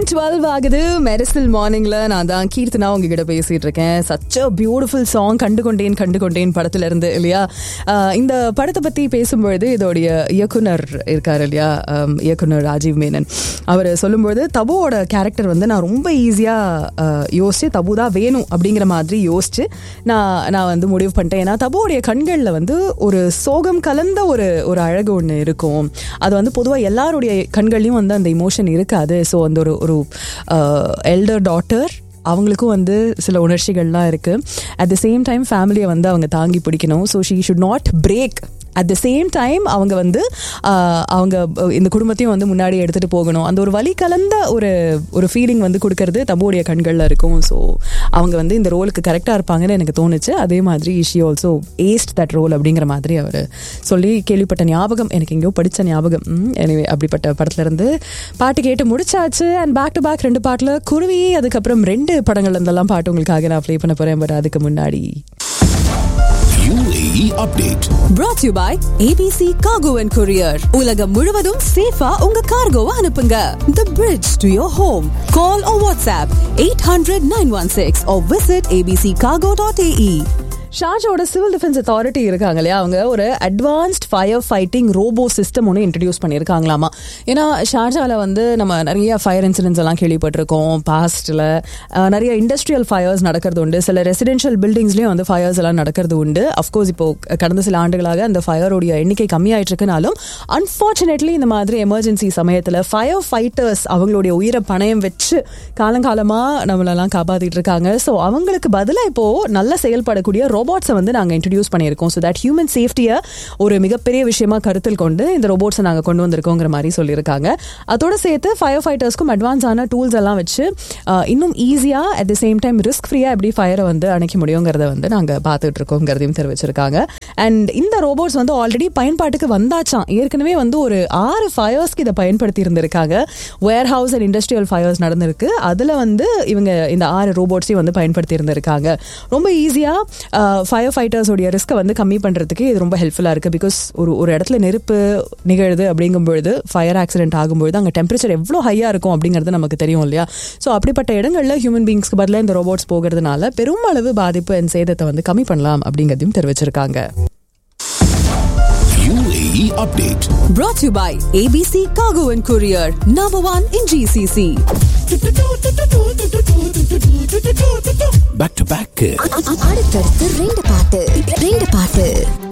9:12 ஆகுது. மெரிசல் மார்னிங்ல நான் தான் கீர்த்தனா உங்ககிட்ட பேசிட்டு இருக்கேன். சச் அ பியூட்டிஃபுல் சாங் கண்டுகொண்டேன் படத்துல இருந்து இல்லையா. இந்த படத்தை பத்தி பேசும்பொழுது இதோடைய இயக்குனர் இருக்காரு இல்லையா, இயக்குனர் ராஜீவ் மேனன். அவர் சொல்லும்பொழுது தபுவோட கேரக்டர் வந்து நான் ரொம்ப ஈஸியா யோசிச்சு தபு தான் வேணும் அப்படிங்கிற மாதிரி யோசிச்சு நான் வந்து முடிவு பண்ணிட்டேன். ஏன்னா தபுவோடைய கண்கள்ல வந்து ஒரு சோகம் கலந்த ஒரு அழகு ஒன்று இருக்கும். அது வந்து பொதுவாக எல்லாருடைய கண்கள்லையும் வந்து அந்த இமோஷன் இருக்காது. ஸோ அந்த ஒரு எல்டர் டாட்டர் அவங்களுக்கும் வந்து சில உணர்ச்சிகள்லாம் இருக்குது. அட் த சேம் டைம் ஃபேமிலியை வந்து அவங்க தாங்கி பிடிக்கணும். So she should not break. At the same time அவங்க வந்து அவங்க இந்த குடும்பத்தையும் வந்து முன்னாடி எடுத்துகிட்டு போகணும். அந்த ஒரு வலி கலந்த ஒரு ஃபீலிங் வந்து கொடுக்கறது தபுடைய கண்களில் இருக்கும். ஸோ அவங்க வந்து இந்த ரோலுக்கு கரெக்டாக இருப்பாங்கன்னு எனக்கு தோணுச்சு. அதே மாதிரி ஷி ஆல்சோ ஏஸ்ட் தட் ரோல் அப்படிங்கிற மாதிரி அவர் சொல்லி கேள்விப்பட்ட ஞாபகம், எனக்கு எங்கேயோ படித்த ஞாபகம். எனவே அப்படிப்பட்ட படத்துலேருந்து பாட்டு கேட்டு முடிச்சாச்சு. அண்ட் பேக் டு பேக் 2 பாட்டில் குருவி, அதுக்கப்புறம் 2 படங்கள்ல இருந்தெல்லாம் பாட்டு உங்களுக்காக நான் ப்ளே பண்ண போகிறேன். பட் அதுக்கு முன்னாடி UAE update brought to you by ABC Cargo and Courier. உலகம் முழுவதும் சேஃபா உங்க கார்கோவை அனுப்புங்க. The bridge to your home. Call or WhatsApp 800-916 or visit abccargo.ae. ஷார்ஜாவோட civil defence authority இருக்காங்க இல்லையா, அவங்க ஒரு advanced fire fighting robot system ஒன்று இன்ட்ரடியூஸ் பண்ணியிருக்காங்களாமா. ஏன்னா ஷார்ஜாவில் வந்து நம்ம நிறைய ஃபயர் இன்சிடென்ட்ஸ் எல்லாம் கேள்விப்பட்டிருக்கோம். பாஸ்ட்டில் நிறைய இண்டஸ்ட்ரியல் ஃபயர்ஸ் நடக்கிறது உண்டு. சில ரெசிடென்ஷியல் பில்டிங்ஸ்லேயும் வந்து ஃபயர்ஸ் எல்லாம் நடக்கிறது உண்டு. அஃப்கோர்ஸ் இப்போ கடந்த சில ஆண்டுகளாக அந்த ஃபயரோடைய எண்ணிக்கை கம்மியாயிட்டு இருக்குனாலும் அன்ஃபார்ச்சுனேட்லி இந்த மாதிரி எமர்ஜென்சி சமயத்தில் ஃபயர் ஃபைட்டர்ஸ் அவங்களுடைய உயிரை பணயம் வச்சு காலங்காலமாக நம்மளெல்லாம் காப்பாற்றிட்டு இருக்காங்க. ஸோ அவங்களுக்கு பதிலாக இப்போது நல்லா செயல்படக்கூடிய ரோபோட்ஸை வந்து நாங்கள் இன்ட்ரடியூஸ் பண்ணியிருக்கோம். ஸோ தட் ஹியூமன் சேஃப்டியை ஒரு மிகப்பெரிய விஷயமா கருத்தில் கொண்டு இந்த ரோபோட்ஸை நாங்கள் கொண்டு வந்திருக்கோங்கிற மாதிரி சொல்லியிருக்காங்க. அதோட சேர்த்து ஃபயர் ஃபைட்டர்ஸ்க்கும் அட்வான்ஸான டூல்ஸ் எல்லாம் வச்சு இன்னும் ஈஸியாக at the same time risk ஃப்ரீயாக எப்படி ஃபயரை வந்து அணைக்க முடியுங்கிறத வந்து நாங்கள் பார்த்துட்டு இருக்கோங்கிறதையும் தெரிவிச்சிருக்காங்க. அண்ட் இந்த ரோபோட்ஸ் வந்து ஆல்ரெடி பயன்பாட்டுக்கு வந்தாச்சாம். ஏற்கனவே வந்து ஒரு 6 ஃபயர்ஸ்க்கு இதை பயன்படுத்தி இருந்திருக்காங்க. வேர் ஹவுஸ் அண்ட் இண்டஸ்ட்ரியல் ஃபயர்ஸ் நடந்திருக்கு. அதில் வந்து இவங்க இந்த 6 ரோபோட்ஸையும் வந்து பயன்படுத்தி இருந்திருக்காங்க. ரொம்ப ஈஸியாக ஃபயர் ஃபைட்டர்ஸோடைய ரிஸ்க்கை வந்து கம்மி பண்ணுறதுக்கு இது ரொம்ப ஹெல்ப்ஃபுல்லாக இருக்குது. பிகாஸ் ஒரு இடத்துல நெருப்பு நிகழுது அப்படிங்கும்பொழுது, ஃபயர் ஆக்சிடென்ட் ஆகும்பொழுது அங்கே டெம்பரேச்சர் எவ்வளோ ஹையாக இருக்கும் அப்படிங்கிறது நமக்கு தெரியும் இல்லையா. ஸோ அப்படிப்பட்ட இடங்களில் ஹியூமன் பீயிங்ஸ்க்கு பதிலாக இந்த ரோபோட்ஸ் போகிறதுனால பெருமளவு பாதிப்பு அண்ட் சேதத்தை வந்து கம்மி பண்ணலாம் அப்படிங்கிறதையும் தெரிவிச்சிருக்காங்க. UAE update Brought to you by ABC Cargo and Courier. Number 1 in GCC. back to back அடுத்தடுத்து 2 பாட்டு